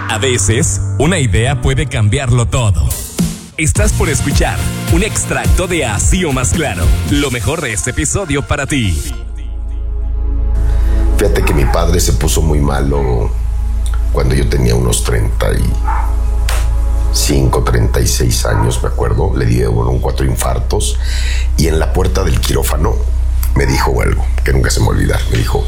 A veces, una idea puede cambiarlo todo. Estás por escuchar un extracto de Así o Más Claro, lo mejor de este episodio para ti. Fíjate que mi padre se puso muy malo cuando yo tenía unos 35, 36 años, me acuerdo. Le dieron 4 infartos y en la puerta del quirófano me dijo algo que nunca se me olvidar. Me dijo: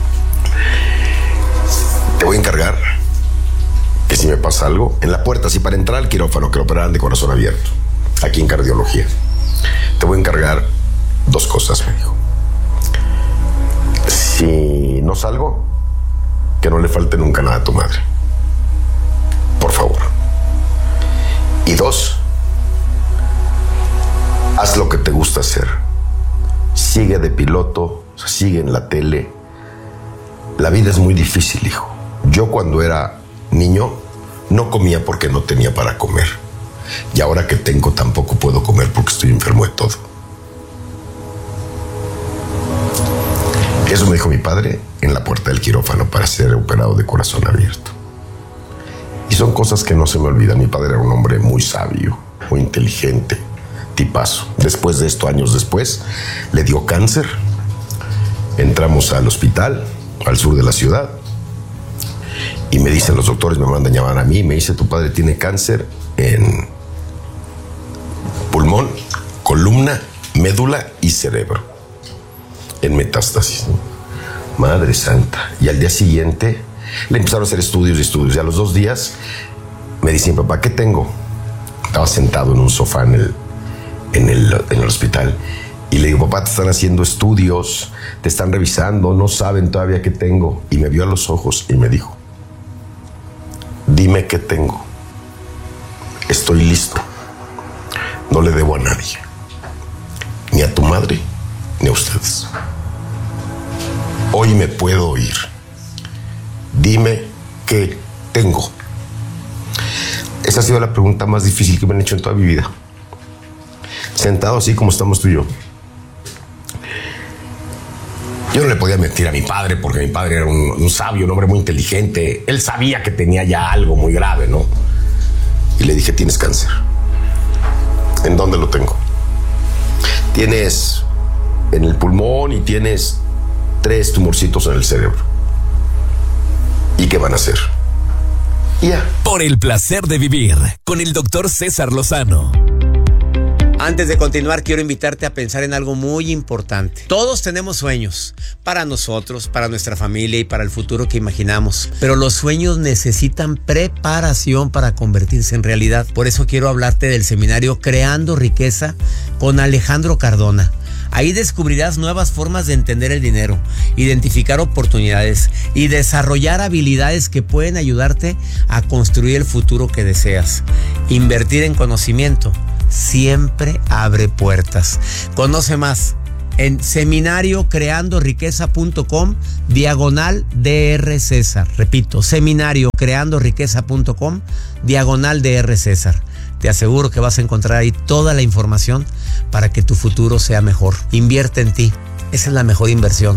te voy a encargar que si me pasa algo, en la puerta, así para entrar al quirófano, que lo operaran de corazón abierto, aquí en cardiología, te voy a encargar 2 cosas, me dijo. Si no salgo, que no le falte nunca nada a tu madre, por favor. Y 2, haz lo que te gusta hacer. Sigue de piloto, sigue en la tele. La vida es muy difícil, hijo. Yo cuando era niño no comía porque no tenía para comer. Y ahora que tengo tampoco puedo comer porque estoy enfermo de todo. Eso me dijo mi padre en la puerta del quirófano para ser operado de corazón abierto. Y son cosas que no se me olvidan. Mi padre era un hombre muy sabio, muy inteligente, tipazo. Después de esto, años después, le dio cáncer. Entramos al hospital, al sur de la ciudad, y me dicen los doctores, me mandan llamar a mí, me dice: tu padre tiene cáncer en pulmón, columna, médula y cerebro, en metástasis. Madre santa. Y al día siguiente le empezaron a hacer estudios y estudios, y a los 2 días me dicen: papá, ¿qué tengo? Estaba sentado en un sofá en el hospital, y le digo: papá, te están haciendo estudios, te están revisando, no saben todavía qué tengo. Y me vio a los ojos y me dijo: dime qué tengo. Estoy listo. No le debo a nadie, ni a tu madre, ni a ustedes. Hoy me puedo ir. Dime qué tengo. Esa ha sido la pregunta más difícil que me han hecho en toda mi vida. Sentado así como estamos tú y yo. Yo no le podía mentir a mi padre porque mi padre era un sabio, un hombre muy inteligente. Él sabía que tenía ya algo muy grave, ¿no? Y le dije: tienes cáncer. ¿En dónde lo tengo? Tienes en el pulmón y tienes 3 tumorcitos en el cerebro. ¿Y qué van a hacer? Y ya. Por el placer de vivir con el doctor César Lozano. Antes de continuar, quiero invitarte a pensar en algo muy importante. Todos tenemos sueños, para nosotros, para nuestra familia y para el futuro que imaginamos. Pero los sueños necesitan preparación para convertirse en realidad. Por eso quiero hablarte del seminario Creando Riqueza con Alejandro Cardona. Ahí descubrirás nuevas formas de entender el dinero, identificar oportunidades y desarrollar habilidades que pueden ayudarte a construir el futuro que deseas. Invertir en conocimiento siempre abre puertas. Conoce más en seminariocreandoriqueza.com/Dr. César. Repito, seminariocreandoriqueza.com/Dr. César. Te aseguro que vas a encontrar ahí toda la información para que tu futuro sea mejor. Invierte en ti. Esa es la mejor inversión.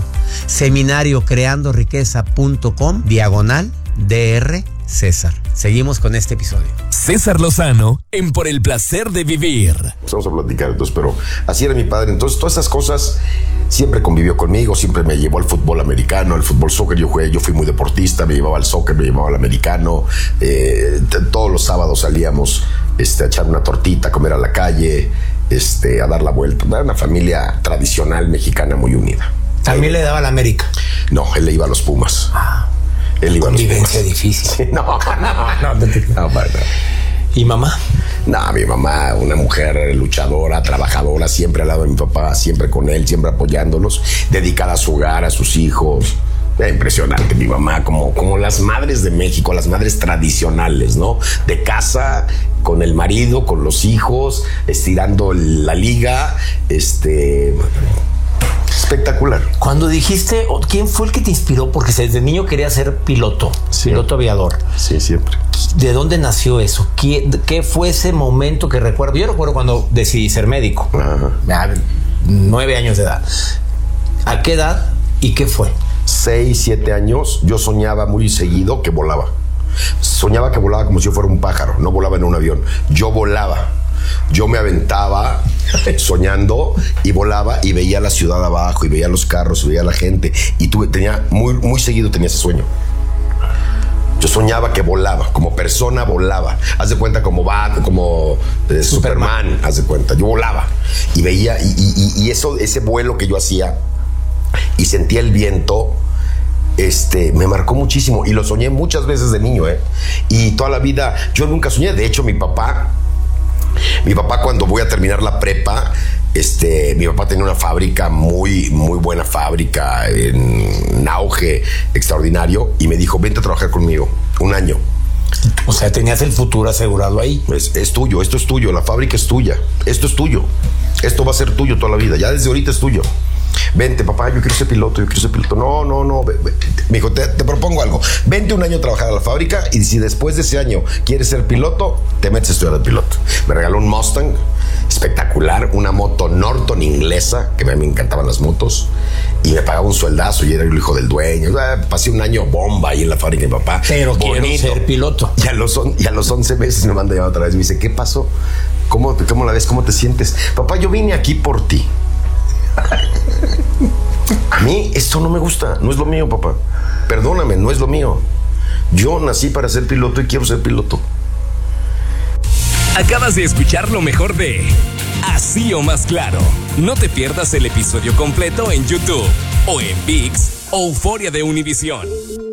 seminariocreandoriqueza.com/Dr. César. Seguimos con este episodio. César Lozano en Por el placer de vivir. Vamos a platicar entonces, pero así era mi padre. Entonces todas esas cosas siempre convivió conmigo, siempre me llevó al fútbol americano, al fútbol soccer. Yo fui muy deportista, me llevaba al soccer, me llevaba al americano. Todos los sábados salíamos a echar una tortita, a comer a la calle, a dar la vuelta. Era una familia tradicional mexicana muy unida. ¿También le daba a la América? No, él le iba a los Pumas. Él iba a los Pumas. Convivencia difícil. Sí, no. ¿Y mamá? No, mi mamá, una mujer luchadora, trabajadora, siempre al lado de mi papá, siempre con él, siempre apoyándolos, dedicada a su hogar, a sus hijos. Era impresionante mi mamá, como las madres de México, las madres tradicionales, ¿no? De casa, con el marido, con los hijos, estirando la liga, espectacular. Cuando dijiste, ¿quién fue el que te inspiró? Porque desde niño quería ser piloto, sí. Piloto aviador. Sí, siempre. ¿De dónde nació eso? ¿Qué fue ese momento que recuerdo? Yo recuerdo cuando decidí ser médico. Ajá. 9 años de edad. ¿A qué edad y qué fue? 6, 7 años, yo soñaba muy seguido que volaba. soñaba que volaba como si yo fuera un pájaro, no volaba en un avión, yo volaba. Yo me aventaba soñando y volaba y veía la ciudad abajo y veía los carros y veía la gente y muy seguido tenía ese sueño. Yo soñaba que volaba, como persona volaba. Haz de cuenta como Superman, haz de cuenta. Yo volaba y veía y ese vuelo que yo hacía y sentía el viento, me marcó muchísimo y lo soñé muchas veces de niño, y toda la vida yo nunca soñé. De hecho, mi papá cuando voy a terminar la prepa, mi papá tenía una fábrica, muy, muy buena fábrica, en auge extraordinario, y me dijo, vente a trabajar conmigo, 1 año. O sea, tenías el futuro asegurado ahí. Es tuyo, esto es tuyo, la fábrica es tuya, esto es tuyo, esto va a ser tuyo toda la vida, ya desde ahorita es tuyo. Vente, papá, yo quiero ser piloto. No. Me dijo, te propongo algo. Vente 1 año a trabajar a la fábrica y si después de ese año quieres ser piloto, te metes a estudiar de piloto. Me regaló un Mustang espectacular, una moto Norton inglesa, que a mí me encantaban las motos, y me pagaba un sueldazo y era el hijo del dueño. Pasé 1 año bomba ahí en la fábrica de mi papá. Pero quiero ser piloto. Y a los 11 meses me manda a llamar otra vez. Me dice, ¿qué pasó? ¿Cómo la ves? ¿Cómo te sientes? Papá, yo vine aquí por ti. A mí esto no me gusta, no es lo mío, papá. Perdóname, no es lo mío. Yo nací para ser piloto y quiero ser piloto. Acabas de escuchar lo mejor de Así o Más Claro. No te pierdas el episodio completo en YouTube o en ViX o Euforia de Univisión.